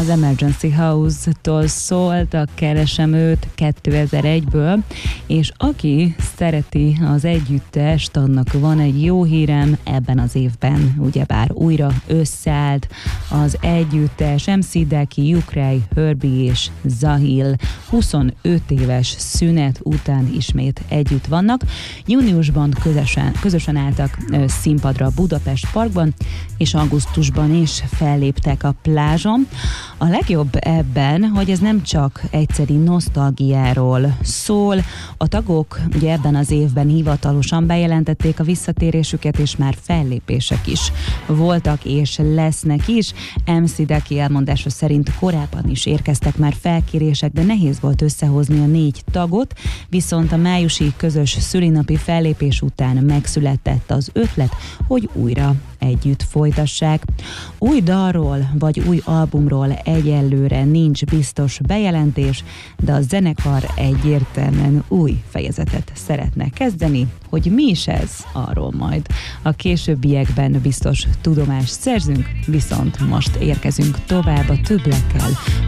az Emergency House-tól szólt, a Keresem őt 2001-ből, és aki szereti az együttest, annak van egy jó hírem, ebben az évben ugyebár újra összeállt az együttes. MC Deki, Ukraj, Herbie és Zahil 25 éves szünet után ismét együtt vannak. Júniusban közösen álltak színpadra a Budapest Parkban, és augusztusban is felléptek a plázson. A legjobb ebben, hogy ez nem csak egyszeri nosztalgiáról szól. A tagok ugye ebben az évben hivatalosan bejelentették a visszatérésüket, és már fellépések is voltak, és lesznek is. MC Deki elmondása szerint korábban is érkeztek már felkérések, de nehéz volt összehozni a 4 tagot, viszont a májusi közös szülinapi fellépés után megszületett az ötlet, hogy újra együtt folytassák. Új dalról vagy új albumról egyelőre nincs biztos bejelentés, de a zenekar egyértelműen új fejezetet szeretne kezdeni. Hogy mi is ez, arról majd a későbbiekben biztos tudomást szerzünk, viszont most érkezünk tovább a Többlekkel,